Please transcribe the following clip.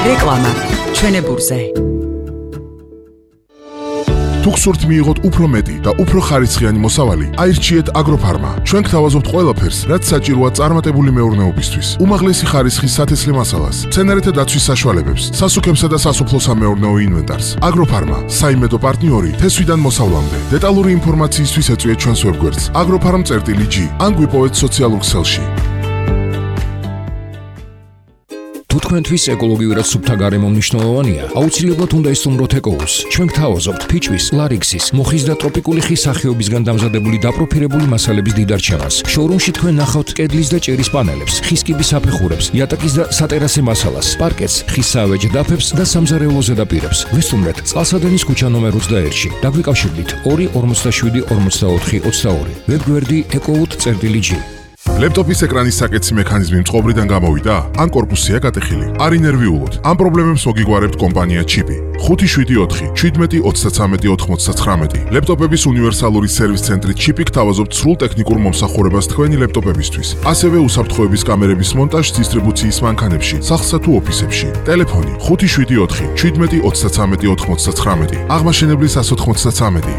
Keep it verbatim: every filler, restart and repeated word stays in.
რეკლამა ჩვენებურზე. თუ გსურთ მიიღოთ უფრო მეტი და უფრო ხარისხიანი მოსავალი, აირჩიეთ აგროფარმა. ჩვენ გთავაზობთ ყველაფერს, რაც საჭიროა წარმატებული მეურნეობისთვის. უმაღლესი ხარისხის სათესლე მასალას, მცენარეთა დაცვის საშუალებებს, სასუქებსა და სასოფლო-სამეურნეო ინვენტარს. აგროფარმა, საიმედო პარტნიორი თესვიდან მოსავლამდე. დეტალური ინფორმაციისთვის ეწვიეთ ჩვენს ვებგვერდს agroffarm.gi ან გვიპოვეთ სოციალურ ქსელში. თუ თქვენთვის ეკოლოგიურად სუფთა გარემო მნიშვნელოვანია, აუცილებლად უნდა ისტუმროთ ეკოუს. ჩვენ გთავაზობთ ფიჭვის, ლარიქსის, მოხის და ტროპიკული ხის სახეობისგან დამზადებული დაპროფილებული მასალების დიდარჩევას. შოურუმში თქვენ ნახავთ კედლის და ჭერის პანელებს, ხის კიბის საფეხურებს, იატაკის და სატერასე მასალას, პარკეტს, ხის საავეჯ დაფებს და სამზარეულო ზედაპირებს. ვესტუმრეთ წყალსადენის ქუჩა ნომერ ოცდაერთში. დაგვიკავშირდით ორი ორმოცდაშვიდი ორმოცდაოთხი ოცდაორი. ვებგვერდი ecowood.gi. ლეპტოპის ეკრანის საკეთსი მექანიზმი მწყობრიდან გამოვიდა? ან კორპუსია გატეხილი? არ ინერვიულოთ. ამ პრობლემებს მოგიგვარებთ კომპანია ჩიპი. ხუთი შვიდი ოთხი შვიდმეტი ოცდათრამეტი ოთხმოცდათხრამეტი. ლეპტოპების უნივერსალური სერვის ცენტრი ჩიპი გთავაზობთ სრულ ტექნიკურ მომსახურებას თქვენი ლეპტოპებისთვის. ასევე უსაფრთხოების კამერების მონტაჟს დისტრიბუციის მანქანებში, სახლსა თუ ოფისებში. ტელეფონი ხუთი შვიდი ოთხი შვიდმეტი ოცდათრამეტი ოთხმოცდათხრამეტი. აღმაშენებლის ას ოთხმოცდათრამეტი.